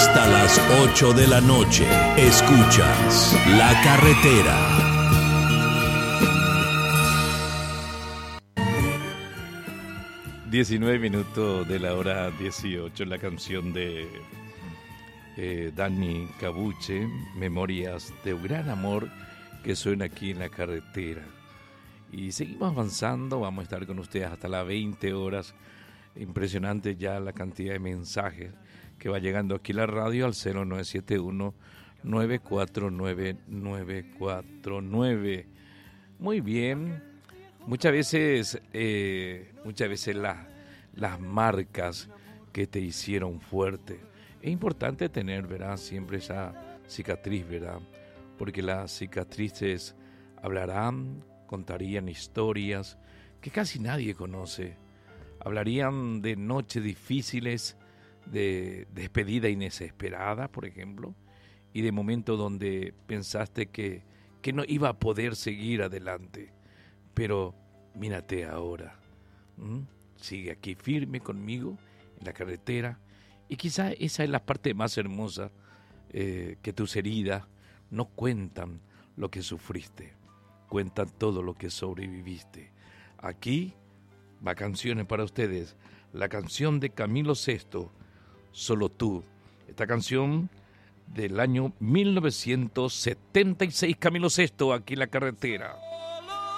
Hasta las 8 de la noche, escuchas La Carretera. 19 minutos de la hora 18, la canción de Dani Cabuche, Memorias de un gran amor, que suena aquí en La Carretera. Y seguimos avanzando, vamos a estar con ustedes hasta las 20 horas. Impresionante ya la cantidad de mensajes que va llegando aquí a la radio al 0971-949-949. Muy bien. Muchas veces las marcas que te hicieron fuerte. Es importante tener, ¿verdad?, siempre esa cicatriz, ¿verdad? Porque las cicatrices hablarán, contarían historias que casi nadie conoce. Hablarían de noches difíciles, de despedida inesperada, por ejemplo, y de momentos donde pensaste que no iba a poder seguir adelante. Pero mírate ahora, sigue aquí firme conmigo en la carretera, y quizá esa es la parte más hermosa, que tus heridas no cuentan lo que sufriste, cuentan todo lo que sobreviviste. Aquí va canciones para ustedes, la canción de Camilo Sesto, Solo tú. Esta canción del año 1976, Camilo Sesto, aquí en la carretera.